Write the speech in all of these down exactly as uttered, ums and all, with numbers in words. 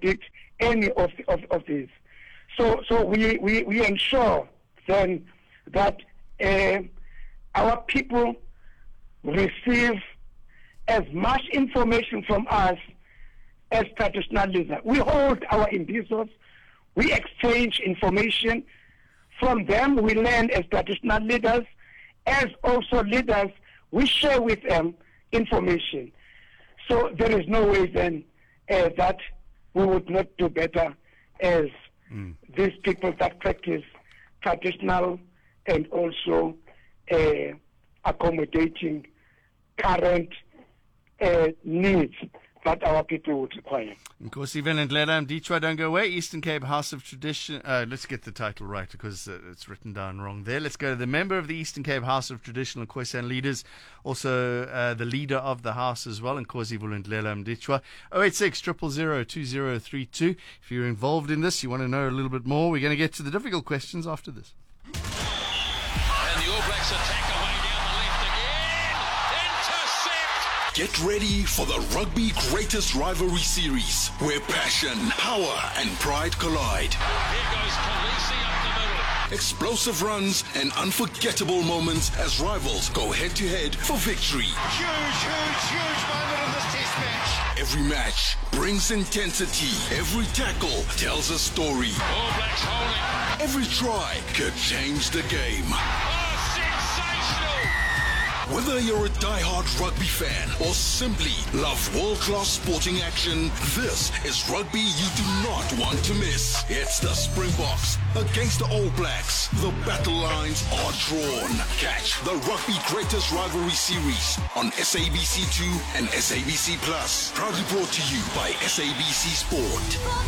contradict any of the, of, of these. So so we, we, we ensure then that uh, our people receive as much information from us as traditional leaders. We hold our individuals, we exchange information from them, we learn as traditional leaders, as also leaders, we share with them information. So there is no way then uh, that we would not do better as mm. these people that practice traditional and also uh, accommodating current uh, needs that our people would require. Nkosi Vulindlela Mditshwa, don't go away. Eastern Cape House of Tradition. Uh, let's get the title right because uh, it's written down wrong there. Let's go to the member of the Eastern Cape House of Traditional Khoisan Leaders, also uh, the leader of the house as well, Nkosi Vulindlela Mditshwa. oh eight six, zero zero zero, two zero three two. If you're involved in this, you want to know a little bit more, we're going to get to the difficult questions after this. And the All Blacks attack away down the left again. Intercept! Get ready for the Rugby Greatest Rivalry Series, where passion, power and pride collide. Here goes Khaleesi up the middle. Explosive runs and unforgettable moments as rivals go head-to-head for victory. Huge, huge, huge moment in this test match. Every match brings intensity. Every tackle tells a story. All Blacks holding. Every try could change the game. Oh, sensational! Whether you're a die-hard rugby fan or simply love world-class sporting action, this is rugby you do not want to miss. It's the Springboks against the All Blacks. The battle lines are drawn. Catch the Rugby Greatest Rivalry Series on S A B C two and S A B C Plus. Proudly brought to you by S A B C Sport.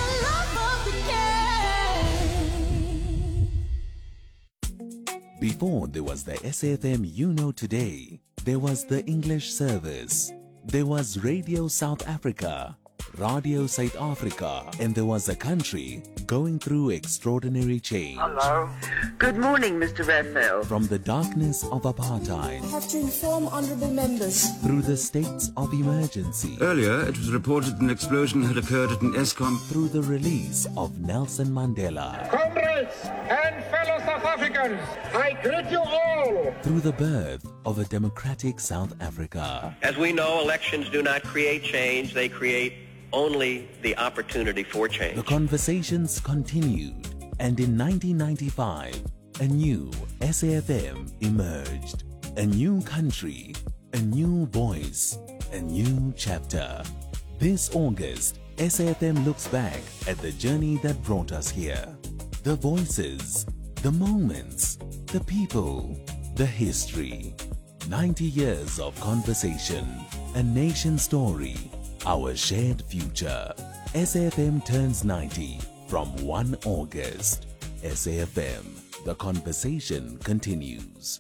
Before there was the S A F M you know today, there was the English service, there was Radio South Africa, Radio South Africa, and there was a country going through extraordinary change. Hello. Good morning, Mister Raphael. From the darkness of apartheid, I have to inform honourable members, through the states of emergency. Earlier, it was reported an explosion had occurred at an ESCOM. Through the release of Nelson Mandela. Comrades and fellow South Africans, I greet you all. Through the birth of a democratic South Africa. As we know, elections do not create change, they create only the opportunity for change. The conversations continued, and in nineteen ninety-five, a new S A F M emerged. A new country, a new voice, a new chapter. This August, S A F M looks back at the journey that brought us here. The voices, the moments, the people, the history. ninety years of conversation, a nation story, our shared future. S A F M turns ninety from first of August. S A F M, the conversation continues.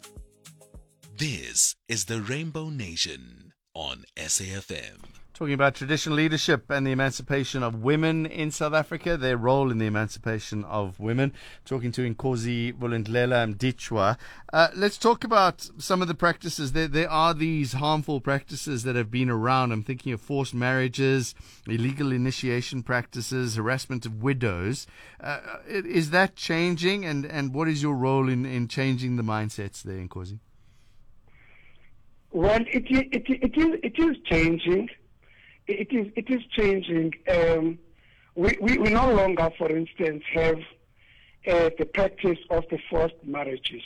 This is the Rainbow Nation on S A F M. Talking about traditional leadership and the emancipation of women in South Africa, their role in the emancipation of women. Talking to Nkosi Vulindlela Mditshwa. Uh, let's talk about some of the practices. There, there are these harmful practices that have been around. I'm thinking of forced marriages, illegal initiation practices, harassment of widows. Uh, is that changing? And, and what is your role in, in changing the mindsets there, Nkosi? Well, it, it, it, is, it is changing. It is it is changing. Um, we, we we no longer, for instance, have uh, the practice of the forced marriages.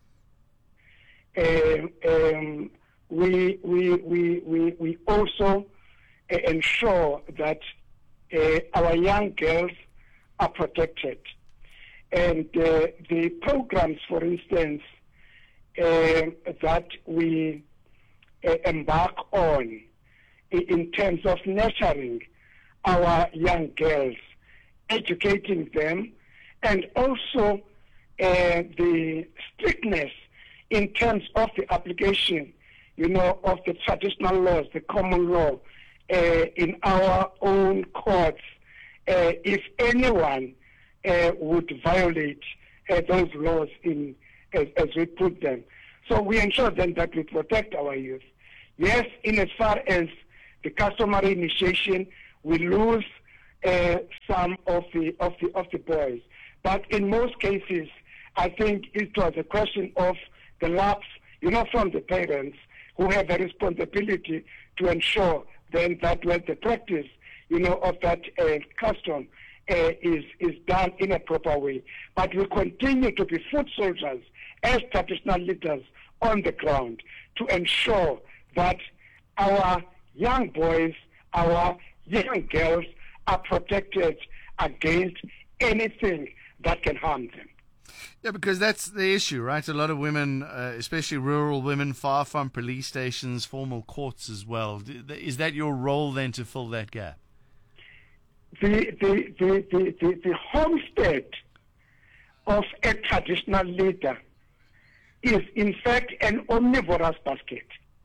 Um, um, we, we we we we also uh, ensure that uh, our young girls are protected, and uh, the programs, for instance, uh, that we uh, embark on in terms of nurturing our young girls, educating them, and also uh, the strictness in terms of the application, you know, of the traditional laws, the common law, uh, in our own courts, uh, if anyone uh, would violate uh, those laws in as, as we put them. So we ensure then that we protect our youth. Yes, in as far as the customary initiation, we lose uh, some of the of the of the boys. But in most cases, I think it was a question of the lapse, you know, from the parents who have a responsibility to ensure then that when the practice, you know, of that uh, custom uh, is is done in a proper way. But we continue to be foot soldiers as traditional leaders on the ground to ensure that our young boys, our young girls are protected against anything that can harm them. Yeah, because that's the issue, right? A lot of women, uh, especially rural women, far from police stations, formal courts as well. Is that your role then to fill that gap? The, the, the, the, the, the homestead of a traditional leader is in fact an omnivorous basket.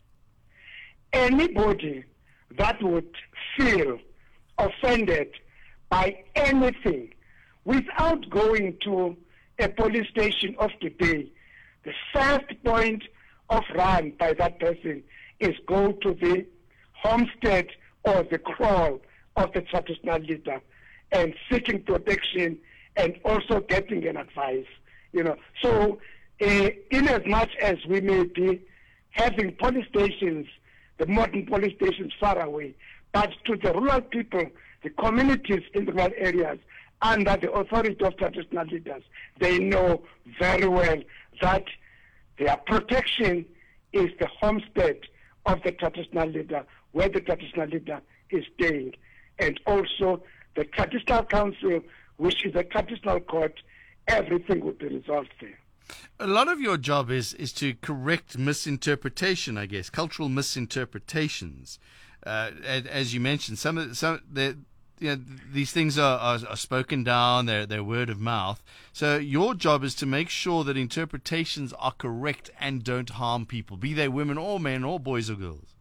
Anybody that would feel offended by anything without going to a police station of the day, the first point of run by that person is go to the homestead or the kraal of the traditional leader and seeking protection and also getting an advice. You know, so uh, in as much as we may be having police stations, the modern police stations far away, but to the rural people, the communities in the rural areas, under the authority of traditional leaders, they know very well that their protection is the homestead of the traditional leader, where the traditional leader is staying. And also the traditional council, which is a traditional court, everything would be resolved there. A lot of your job is, is to correct misinterpretation, I guess, cultural misinterpretations. Uh, as you mentioned, some of some the you know, these things are, are, are spoken down, they're, they're word of mouth. So your job is to make sure that interpretations are correct and don't harm people, be they women or men or boys or girls.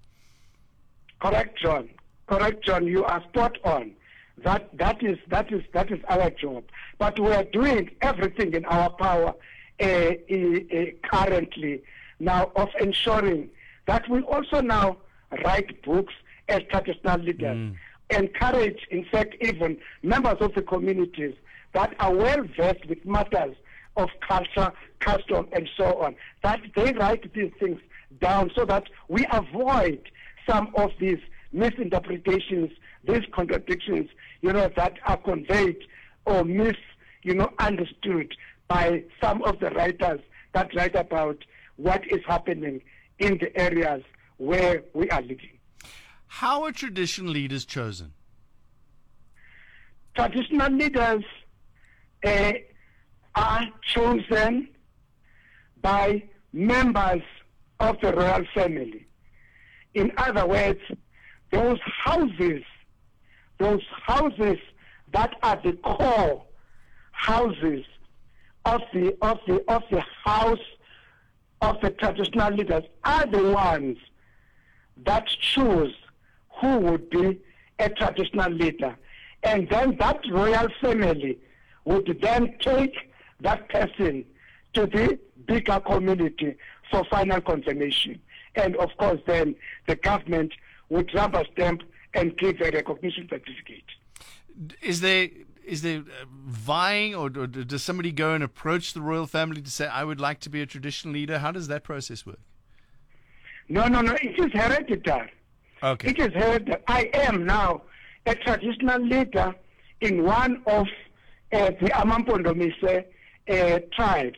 Correct, John. Correct, John. You are spot on. That that is that is that is our job. But we are doing everything in our power uh, uh, currently now of ensuring that we also now write books as traditional leaders. Mm. Encourage, in fact, even members of the communities that are well versed with matters of culture, custom, and so on, that they write these things down so that we avoid some of these misinterpretations, these contradictions, you know, that are conveyed or mis, you know, understood by some of the writers that write about what is happening in the areas where we are living. How are traditional leaders chosen? Traditional leaders uh, are chosen by members of the royal family. In other words, those houses, those houses that are the core houses of the of the of the house of the traditional leaders are the ones that choose who would be a traditional leader. And then that royal family would then take that person to the bigger community for final confirmation. And of course then the government would rubber stamp and give a recognition certificate. Is there is there vying, or, or does somebody go and approach the royal family to say, I would like to be a traditional leader? How does that process work? No, no, no. It is hereditary. Okay. It is hereditary. I am now a traditional leader in one of uh, the Amampondomise uh, tribes.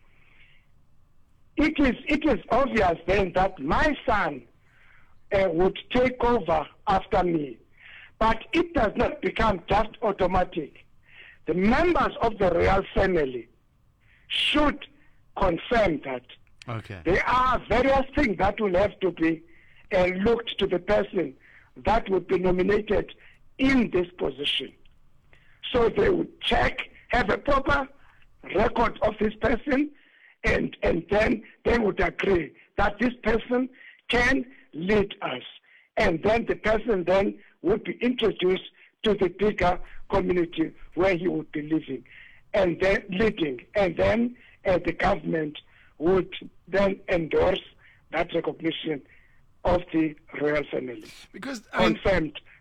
It is it is obvious then that my son uh, would take over after me, but it does not become just automatic. The members of the royal family should confirm that. Okay. There are various things that will have to be uh, looked to the person that would be nominated in this position. So they would check, have a proper record of this person, and, and then they would agree that this person can lead us. And then the person then would be introduced to the bigger community where he would be living and then leading. And then uh, the government would then endorse that recognition of the royal family. Because I mean, confirmed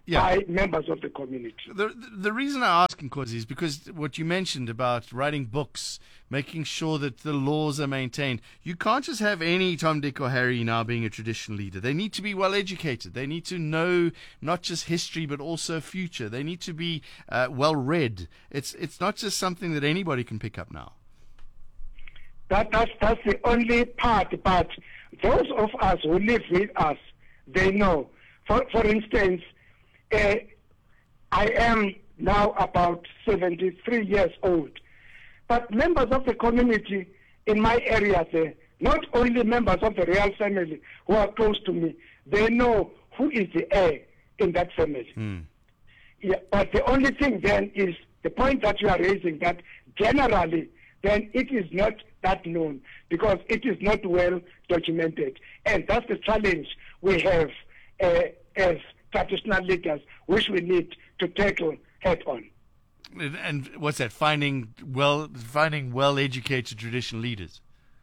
yeah. by members of the community. The, the the reason I ask, Nkosi, is because what you mentioned about writing books, making sure that the laws are maintained. You can't just have any Tom, Dick, or Harry now being a traditional leader. They need to be well educated. They need to know not just history but also future. They need to be uh, well read. It's it's not just something that anybody can pick up now. That that's that's the only part. But those of us who live with us, they know. For for instance, uh, I am now about seventy-three years old. But members of the community in my area there, not only members of the royal family who are close to me, they know who is the heir in that family. Mm. Yeah, but the only thing then is the point that you are raising, that generally then it is not that known because it is not well documented. And that's the challenge we have uh, as traditional leaders, which we need to tackle head on. And, and what's that? Finding well, finding well-educated traditional leaders.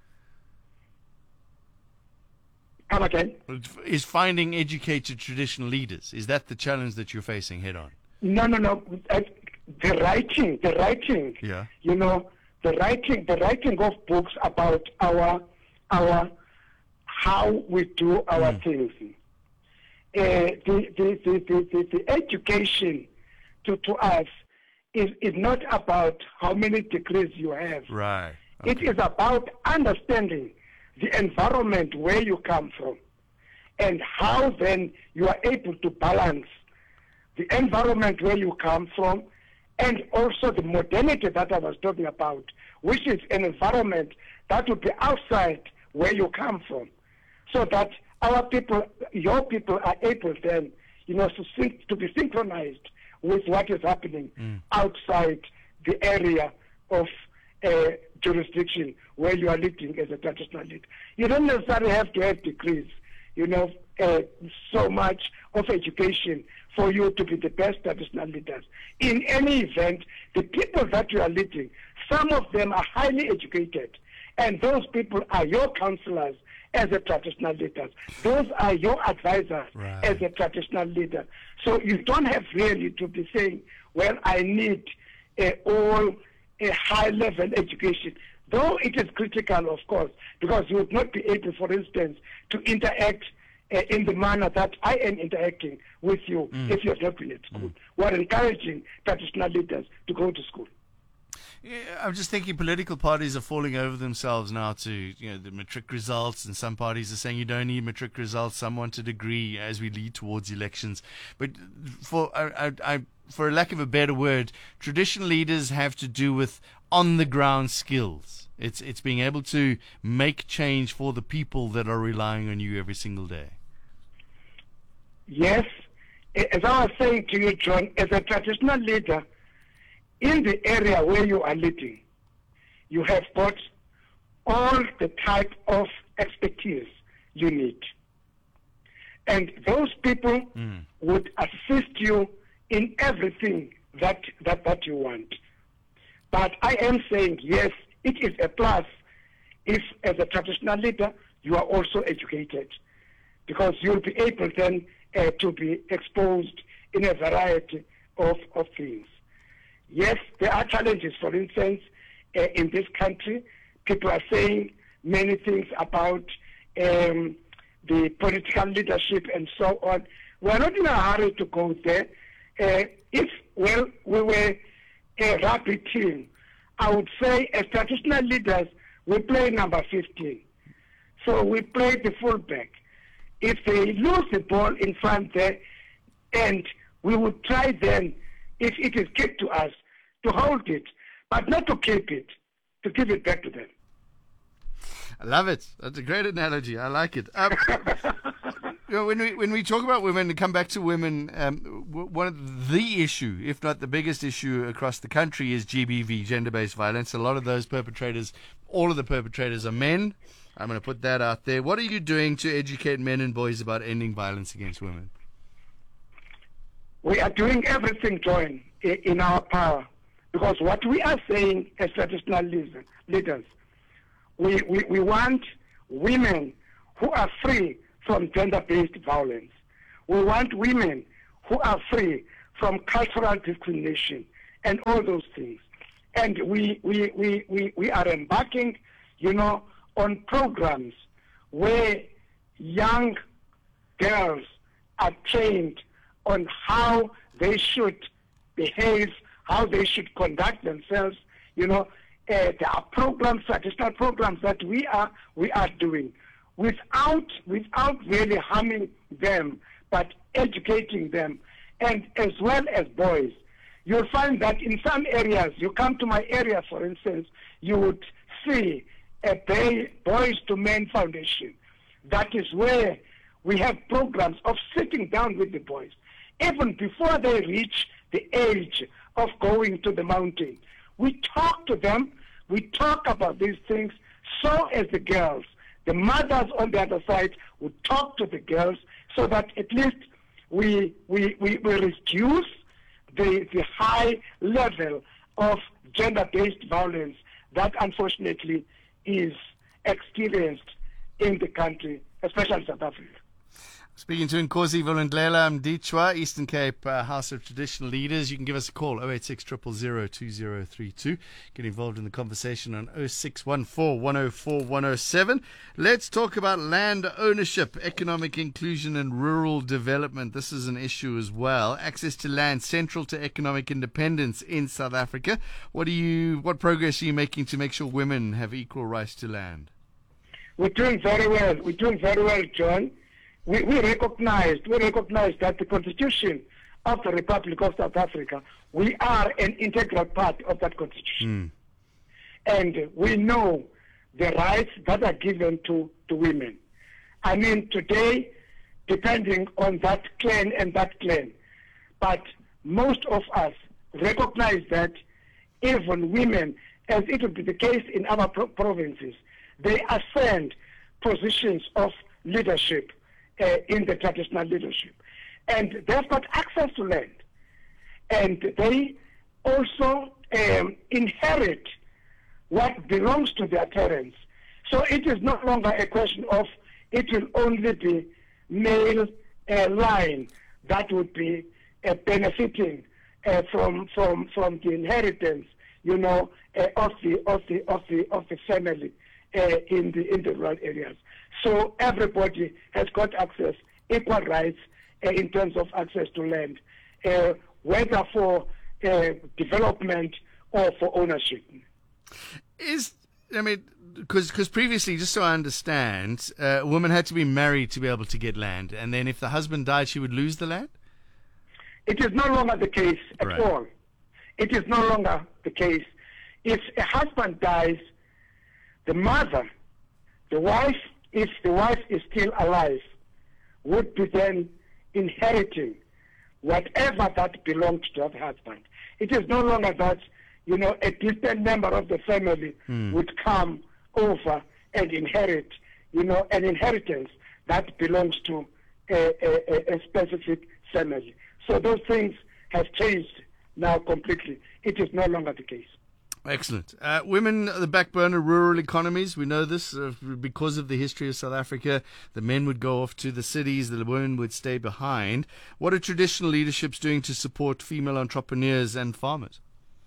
Come again? Is finding educated traditional leaders. Is that the challenge that you're facing head on? No, no, no. Uh, the writing, the writing. Yeah. You know, the writing, the writing of books about our, our, how we do our mm. things. Uh, the, the, the, the, the, the education to, to us is, is not about how many degrees you have. Right. Okay. It is about understanding the environment where you come from and how then you are able to balance the environment where you come from and also the modernity that I was talking about, which is an environment that would be outside where you come from, so that our people, your people are able then, you know, to, sync, to be synchronized with what is happening mm. outside the area of uh, jurisdiction where you are leading as a traditional leader. You don't necessarily have to have degrees, you know, uh, so much of education for you to be the best traditional leaders. In any event, the people that you are leading, some of them are highly educated, and those people are your counselors as a traditional leader. Those are your advisors right. as a traditional leader. So you don't have really to be saying, well, I need uh, all a high-level education, though it is critical, of course, because you would not be able, for instance, to interact uh, in the manner that I am interacting with you mm. if you have not been at school. Mm. We are encouraging traditional leaders to go to school. Yeah, I'm just thinking political parties are falling over themselves now to, you know, the matric results, and some parties are saying you don't need matric results. Some want a degree as we lead towards elections. But for I, I, I, for lack of a better word, traditional leaders have to do with on-the-ground skills. It's it's being able to make change for the people that are relying on you every single day. Yes, as I was saying to you, John, as a traditional leader, in the area where you are leading, you have got all the type of expertise you need. And those people mm. would assist you in everything that, that, that you want. But I am saying, yes, it is a plus if, as a traditional leader, you are also educated, because you'll be able then uh, to be exposed in a variety of, of things. Yes, there are challenges. For instance, uh, in this country, people are saying many things about um, the political leadership and so on. We are not in a hurry to go there. Uh, if, well, we were a rugby team, I would say as traditional leaders, we play number fifteen. So we play the fullback. If they lose the ball in front there, and we would try then, if it is kicked to us, to hold it, but not to keep it, to give it back to them. I love it. That's a great analogy. I like it. Um, you know, when we when we talk about women, to come back to women, um, one of the issue, if not the biggest issue across the country, is G B V, gender-based violence. A lot of those perpetrators, all of the perpetrators are men. I'm going to put that out there. What are you doing to educate men and boys about ending violence against women? We are doing everything, John, in our power. Because what we are saying as traditional leaders, we, we, we want women who are free from gender-based violence. We want women who are free from cultural discrimination and all those things. And we, we, we, we, we are embarking, you know, on programs where young girls are trained on how they should behave, how they should conduct themselves. You know, uh, there are programs, traditional programs that we are we are doing without without really harming them, but educating them, and as well as boys. You'll find that in some areas, you come to my area, for instance, you would see a Boys to Men Foundation. That is where we have programs of sitting down with the boys, even before they reach the age of going to the mountain. We talk to them, we talk about these things, so as the girls, the mothers on the other side would talk to the girls, so that at least we, we, we, we reduce the, the high level of gender-based violence that unfortunately is experienced in the country, especially South Africa. Speaking to Nkosi Vulindlela Mditshwa, Eastern Cape uh, House of Traditional Leaders. You can give us a call, oh eight six, zero zero zero, two zero three two. Get involved in the conversation on oh six one four, one oh four, one oh seven. Let's talk about land ownership, economic inclusion and rural development. This is an issue as well. Access to land central to economic independence in South Africa. What, do you, what progress are you making to make sure women have equal rights to land? We're doing very well. We're doing very well, John. We, we recognized we recognized that the Constitution of the Republic of South Africa, we are an integral part of that Constitution. Mm. And we know the rights that are given to, to women. I mean, today, depending on that clan and that clan, but most of us recognize that even women, as it would be the case in our pro- provinces, they ascend positions of leadership Uh, in the traditional leadership. And they've got access to land. And they also um, inherit what belongs to their parents. So it is no longer a question of it will only be male uh, line that would be uh, benefiting uh, from from from the inheritance, you know, uh, of the of the of the of the family uh, in the in the rural areas. So everybody has got access, equal rights uh, in terms of access to land, uh, whether for uh, development or for ownership. Is I mean, because because previously, just so I understand, uh, a woman had to be married to be able to get land, and then if the husband died, she would lose the land? It is no longer the case at right. all. It is no longer the case. If a husband dies, the mother, the wife, if the wife is still alive, would be then inheriting whatever that belonged to that husband. It is no longer that, you know, a distant member of the family mm. would come over and inherit, you know, an inheritance that belongs to a, a, a specific family. So those things have changed now completely. It is no longer the case. Excellent. Uh, women are the backbone of rural economies. We know this uh, because of the history of South Africa. The men would go off to the cities, the women would stay behind. What are traditional leaderships doing to support female entrepreneurs and farmers?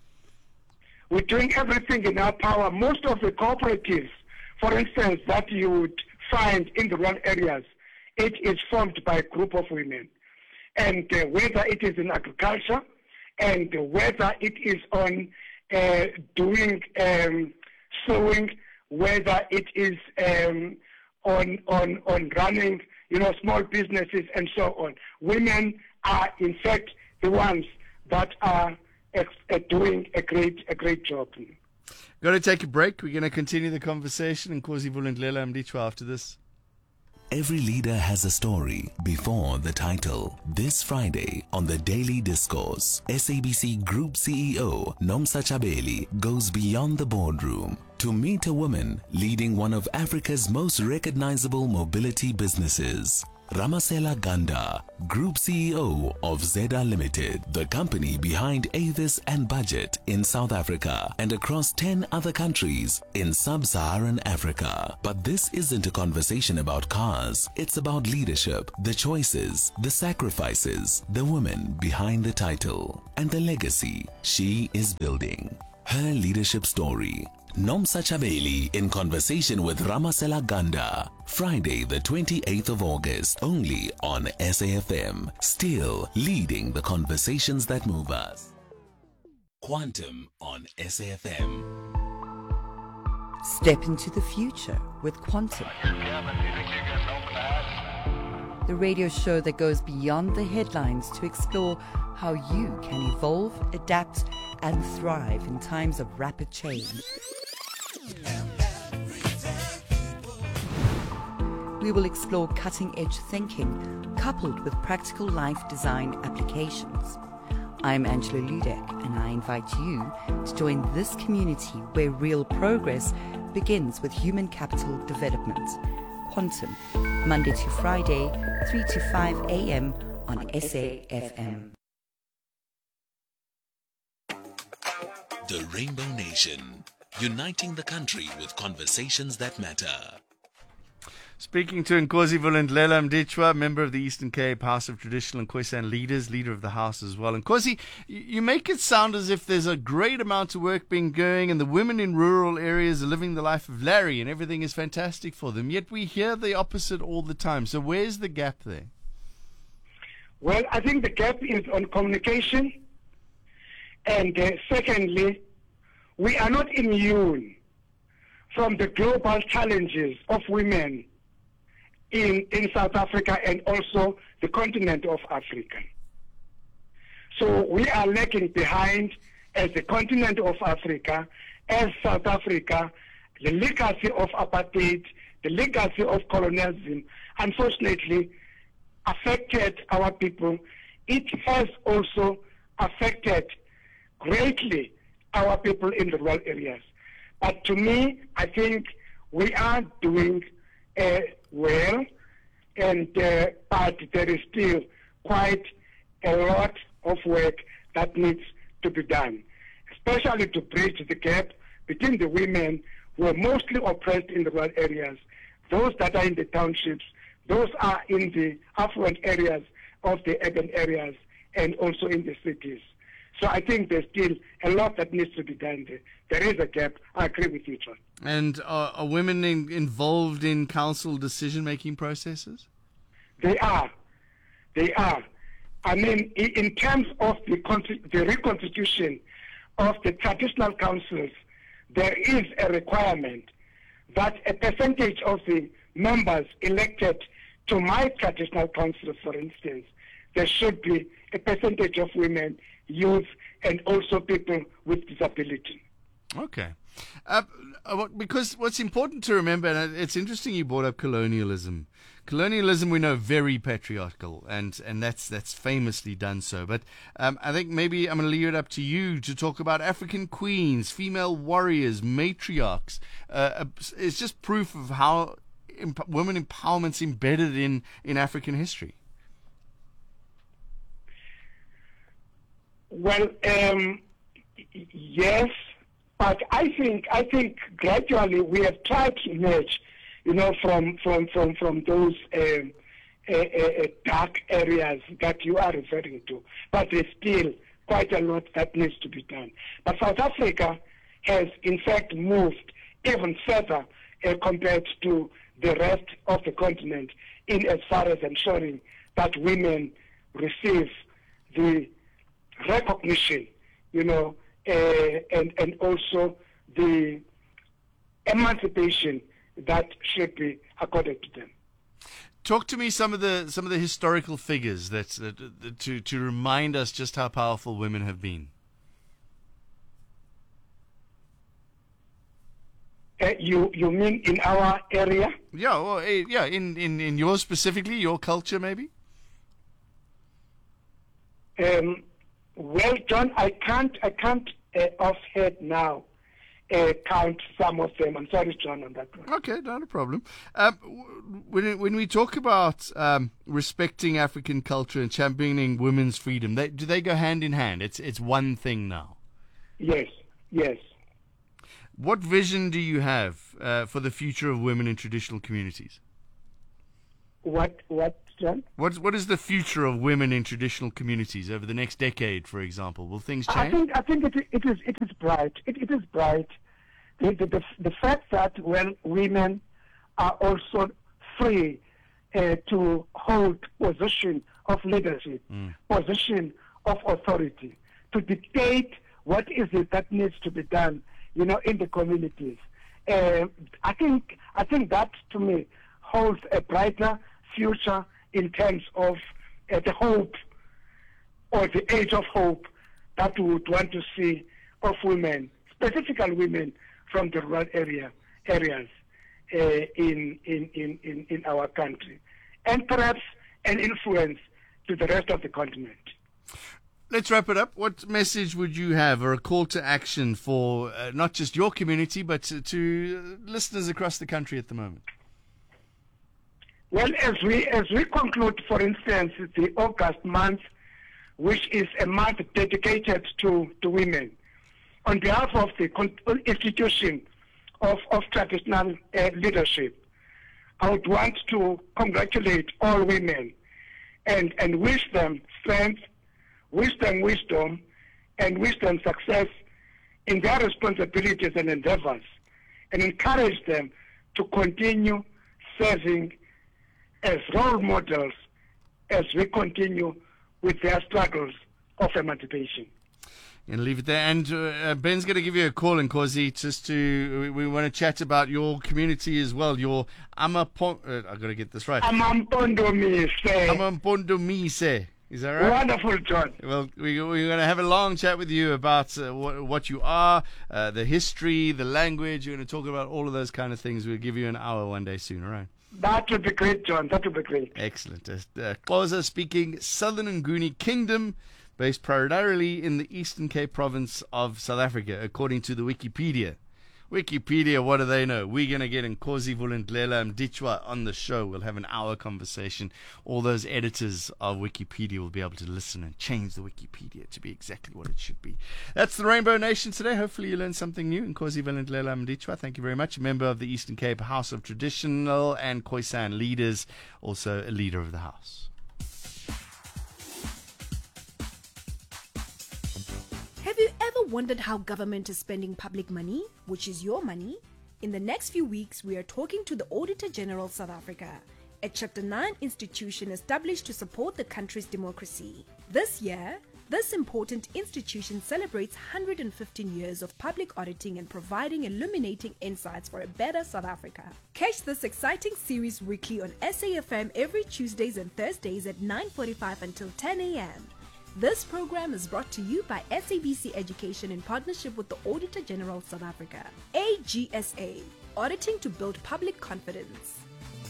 We're doing everything in our power. Most of the cooperatives, for instance, that you would find in the rural areas, it is formed by a group of women. And uh, whether it is in agriculture and whether it is on Uh, doing um, sewing, whether it is um, on on on running, you know, small businesses and so on. Women are in fact the ones that are ex- uh, doing a great a great job. Got to take a break. We're going to continue the conversation in Nkosi Vulindlela Mditshwa after this. Every leader has a story before the title. This Friday on the Daily Discourse, S A B C Group C E O Nomsa Chabeli goes beyond the boardroom to meet a woman leading one of Africa's most recognizable mobility businesses. Ramasela Ganda, Group C E O of Zeda Limited, the company behind Avis and Budget in South Africa and across ten other countries in sub-Saharan Africa. But this isn't a conversation about cars. It's about leadership, the choices, the sacrifices, the woman behind the title, and the legacy she is building. Her leadership story. Nomsa Chabeli in conversation with Ramasela Ganda. Friday the twenty-eighth of August, only on S A F M. Still leading the conversations that move us. Quantum on S A F M. Step into the future with Quantum. The radio show that goes beyond the headlines to explore how you can evolve, adapt, and thrive in times of rapid change. We will explore cutting-edge thinking coupled with practical life design applications. I'm Angela Ludek, and I invite you to join this community where real progress begins with human capital development. Quantum, Monday to Friday, three to five a.m. on S A F M. The Rainbow Nation, uniting the country with conversations that matter. Speaking to Nkosi Vulindlela Mditshwa, member of the Eastern Cape House of Traditional and Khoisan Leaders, leader of the House as well. And Nkosi, you make it sound as if there's a great amount of work being going and the women in rural areas are living the life of Larry and everything is fantastic for them. Yet we hear the opposite all the time. So where's the gap there? Well, I think the gap is on communication. And uh, secondly, we are not immune from the global challenges of women in, in South Africa and also the continent of Africa. So we are lagging behind as the continent of Africa, as South Africa. The legacy of apartheid, the legacy of colonialism, unfortunately, affected our people. It has also affected greatly our people in the rural areas. But to me, I think we are doing uh, well, and uh, but there is still quite a lot of work that needs to be done, especially to bridge the gap between the women who are mostly oppressed in the rural areas, those that are in the townships, those are in the affluent areas of the urban areas, and also in the cities. So I think there's still a lot that needs to be done there. There is a gap. I agree with you, John. And are, are women in, involved in council decision-making processes? They are. They are. I mean, in, in terms of the, the reconstitution of the traditional councils, there is a requirement that a percentage of the members elected to my traditional council, for instance, there should be a percentage of women, youth, and also people with disability. Okay. Uh, because what's important to remember, and it's interesting you brought up colonialism. Colonialism, we know, very patriarchal, and, and that's that's famously done so. But um, I think maybe I'm going to leave it up to you to talk about African queens, female warriors, matriarchs. Uh, it's just proof of how imp- women empowerment's embedded in, in African history. Well, um, yes, but I think I think gradually we have tried to emerge, you know, from from from from those um, uh, uh, dark areas that you are referring to. But there's still quite a lot that needs to be done. But South Africa has, in fact, moved even further uh, compared to the rest of the continent in as far as ensuring that women receive the recognition, you know, uh, and and also the emancipation that should be accorded to them. Talk to me some of the some of the historical figures that, that, that to to remind us just how powerful women have been. Uh, you you mean in our area? Yeah, well, uh, yeah, in, in, in yours specifically, your culture maybe. Um. Well, John, I can't, I can't uh, offhead now uh, count some of them. I'm sorry, John, on that one. Okay, not a problem. Um, when, when we talk about um, respecting African culture and championing women's freedom, they, do they go hand in hand? It's it's one thing now. Yes, yes. What vision do you have uh, for the future of women in traditional communities? What, what, John? What, what is the future of women in traditional communities over the next decade, for example? Will things change? I think I think it, it is it is bright. It, it is bright. The, the, the, the fact that when women are also free uh, to hold position of leadership, mm. position of authority, to dictate what is it that needs to be done, you know, in the communities. Uh, I think I think that to me holds a brighter future in terms of uh, the hope or the age of hope that we would want to see of women, specifically women from the rural area areas uh, in, in, in, in, in our country, and perhaps an influence to the rest of the continent. Let's wrap it up. What message would you have, or a call to action for uh, not just your community, but to, to listeners across the country at the moment? Well, as we as we conclude, for instance, the August month, which is a month dedicated to, to women, on behalf of the institution of, of traditional uh, leadership, I would want to congratulate all women and, and wish them strength, wish them wisdom, and wish them success in their responsibilities and endeavors, and encourage them to continue serving as role models as we continue with their struggles of emancipation. And leave it there. And uh, Ben's going to give you a call, and Nkosi, just to we, we want to chat about your community as well. Your Amapon, uh, I've got to get this right. Amampondomise. Amampondomise. Is that right? Wonderful, John. Well, we, we're going to have a long chat with you about uh, what, what you are, uh, the history, the language. We're going to talk about all of those kind of things. We'll give you an hour one day soon, all right? That would be great, John. That would be great. Excellent. Uh, Xhosa speaking Southern Nguni Kingdom, based primarily in the Eastern Cape province of South Africa, according to the Wikipedia. Wikipedia, what do they know? We're going to get Nkosi Vulindlela Mditshwa on the show. We'll have an hour conversation. All those editors of Wikipedia will be able to listen and change the Wikipedia to be exactly what it should be. That's the Rainbow Nation today. Hopefully you learned something new. Nkosi Vulindlela Mditshwa, thank you very much. A member of the Eastern Cape House of Traditional and Khoisan Leaders, also a leader of the House. Have you ever wondered how government is spending public money, which is your money? In the next few weeks, we are talking to the Auditor General South Africa, a Chapter nine institution established to support the country's democracy. This year, this important institution celebrates one hundred fifteen years of public auditing and providing illuminating insights for a better South Africa. Catch this exciting series weekly on S A F M every Tuesdays and Thursdays at nine forty-five until ten a.m. This program is brought to you by S A B C Education in partnership with the Auditor General South Africa. A G S A, auditing to build public confidence.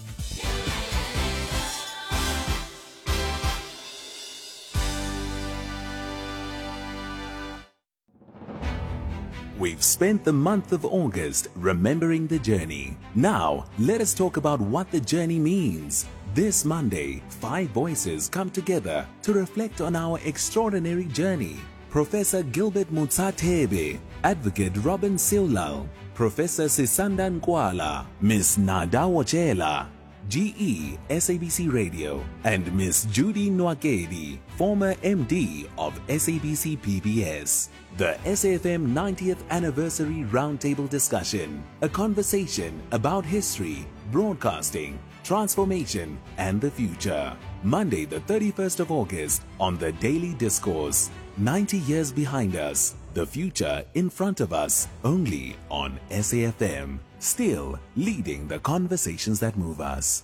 We've spent the month of August remembering the journey. Now, let us talk about what the journey means. This Monday, five voices come together to reflect on our extraordinary journey. Professor Gilbert Mutsathebe, Advocate Robin Silal, Professor Sisanda Nkwala, Miss Nada Wachela, G E S A B C Radio, and Miss Judy Nwakedi, former M D of S A B C P B S. The S A F M ninetieth Anniversary Roundtable Discussion, a conversation about history, broadcasting, transformation, and the future. Monday the thirty-first of August on The Daily Discourse. ninety years behind us, the future in front of us, only on S A F M. Still leading the conversations that move us.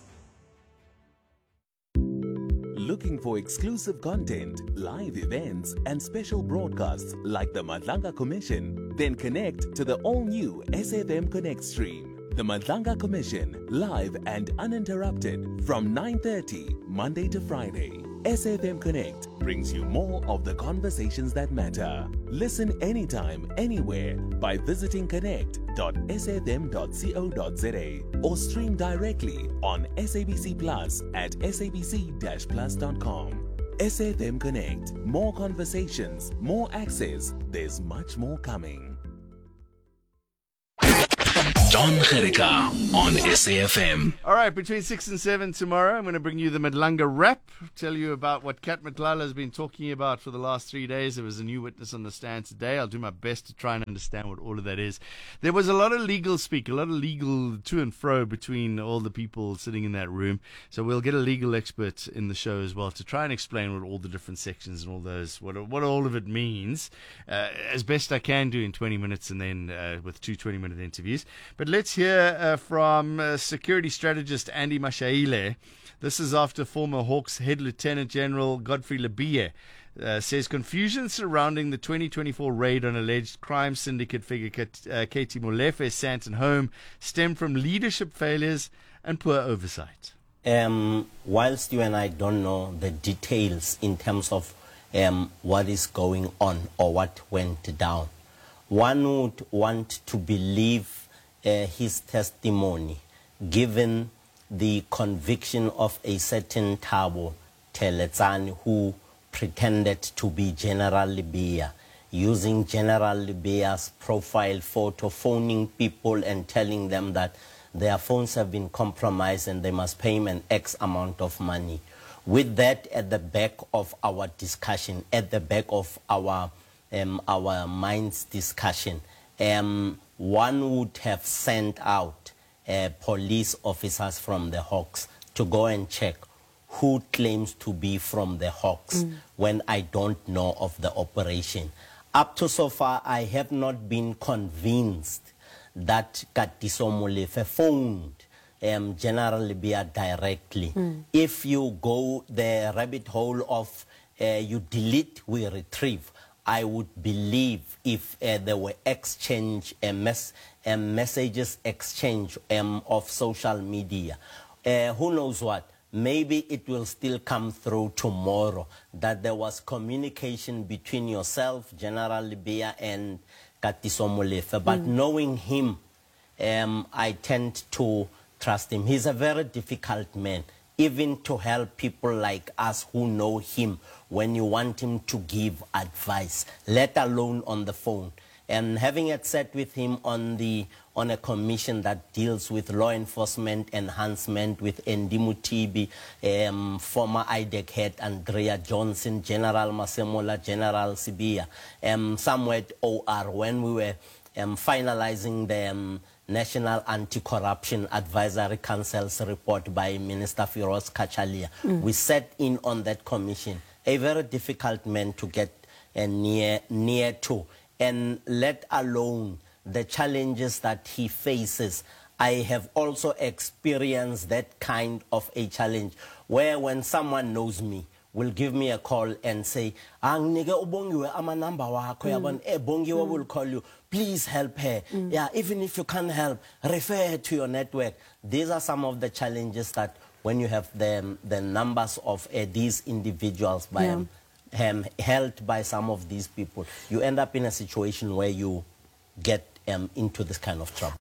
Looking for exclusive content, live events, and special broadcasts like the Madlanga Commission? Then connect to the all-new S A F M Connect stream. The Madlanga Commission, live and uninterrupted from nine thirty Monday to Friday. S A F M Connect brings you more of the conversations that matter. Listen anytime, anywhere by visiting connect dot s a f m dot co dot z a or stream directly on S A B C Plus at s a b c dash plus dot com. S A F M Connect. More conversations, more access. There's much more coming. John Gericka on S A F M. All right, between six and seven tomorrow, I'm going to bring you the Madlanga Rap, tell you about what Kat Matlala has been talking about for the last three days. There was a new witness on the stand today. I'll do my best to try and understand what all of that is. There was a lot of legal speak, a lot of legal to and fro between all the people sitting in that room. So we'll get a legal expert in the show as well to try and explain what all the different sections and all those, what what all of it means, uh, as best I can do in twenty minutes, and then uh, with two twenty-minute interviews. But let's hear uh, from uh, security strategist Andy Mashaile. This is after former Hawks head Lieutenant General Godfrey Lebiye uh, says confusion surrounding the twenty twenty-four raid on alleged crime syndicate figure uh, Katie Molefe's Sandton home stemmed from leadership failures and poor oversight. Um, whilst you and I don't know the details in terms of um, what is going on or what went down, one would want to believe Uh, his testimony, given the conviction of a certain Thabo Teletsane who pretended to be General Lebiya, using General Lebiya's profile photo, phoning people and telling them that their phones have been compromised and they must pay him an X amount of money. With that at the back of our discussion, at the back of our um, our minds discussion, um, one would have sent out uh, police officers from the Hawks to go and check who claims to be from the Hawks mm. when I don't know of the operation. Up to so far, I have not been convinced that Katiso Molefe phoned um, General Lebiya directly. Mm. If you go the rabbit hole of uh, you delete, we retrieve, I would believe if uh, there were exchange, uh, mes uh, messages exchange um, of social media. Uh, who knows what? Maybe it will still come through tomorrow that there was communication between yourself, General Lebiya, and Katiso Molefe. But mm. knowing him, um, I tend to trust him. He's a very difficult man, even to help people like us who know him when you want him to give advice, let alone on the phone. And having it sat with him on the on a commission that deals with law enforcement enhancement with Andy Mutibi, um, former I D E C head Andrea Johnson, General Masemola, General Sibiya, um, somewhere at O R when we were um, finalizing the um, National Anti-Corruption Advisory Council's report by Minister Firoz Kachalia. Mm. We sat in on that commission, a very difficult man to get uh, near, near to, and let alone the challenges that he faces. I have also experienced that kind of a challenge where when someone knows me, will give me a call and say, mm. Bongiwe will call you, please help her. Mm. Yeah, even if you can't help, refer her to your network. These are some of the challenges that when you have the, the numbers of uh, these individuals by, yeah. um, held by some of these people, you end up in a situation where you get um, into this kind of trouble.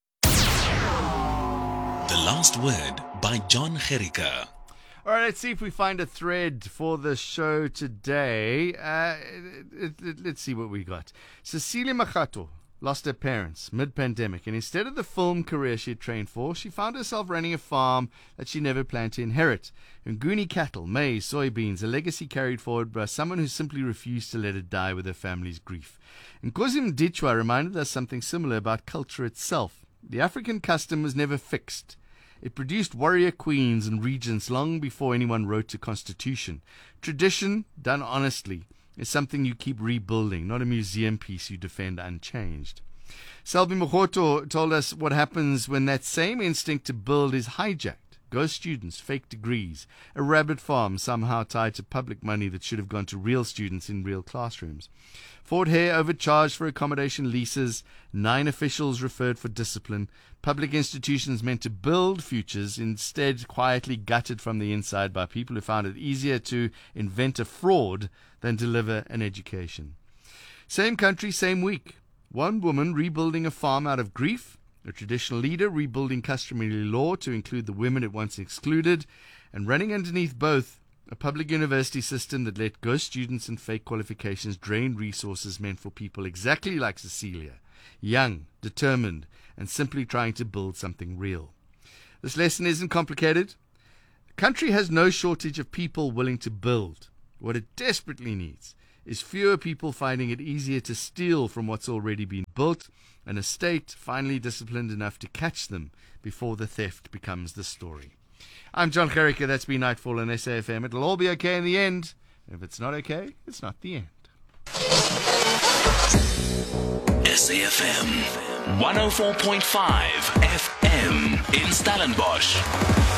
The Last Word by John Gericka. All right, let's see if we find a thread for the show today. Uh, it, it, let's see what we got. Cecilia Machato lost her parents mid-pandemic, and instead of the film career she had trained for, she found herself running a farm that she never planned to inherit. Nguni cattle, maize, soybeans, a legacy carried forward by someone who simply refused to let it die with her family's grief. Nkosi Mditshwa reminded us something similar about culture itself. The African custom was never fixed. It produced warrior queens and regents long before anyone wrote a constitution. Tradition, done honestly, is something you keep rebuilding, not a museum piece you defend unchanged. Selby Mogoto told us what happens when that same instinct to build is hijacked. ghost students, fake degrees, a rabbit farm somehow tied to public money that should have gone to real students in real classrooms. Fort Hare overcharged for accommodation leases, nine officials referred for discipline, public institutions meant to build futures, instead quietly gutted from the inside by people who found it easier to invent a fraud than deliver an education. Same country, same week. One woman rebuilding a farm out of grief, a traditional leader rebuilding customary law to include the women it once excluded, and running underneath both, a public university system that let ghost students and fake qualifications drain resources meant for people exactly like Cecilia, young, determined, and simply trying to build something real. This lesson isn't complicated. The country has no shortage of people willing to build. What it desperately needs is fewer people finding it easier to steal from what's already been built, and a state finally disciplined enough to catch them before the theft becomes the story. I'm John Gericke. That's been Nightfall on S A F M. It'll all be okay in the end. If it's not okay, it's not the end. S A F M one oh four point five F M in Stellenbosch.